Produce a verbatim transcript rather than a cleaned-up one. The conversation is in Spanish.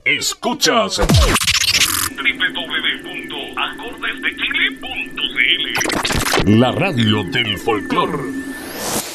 Escuchas doble u doble u doble u punto acordesdechile punto c l, la radio del folclor.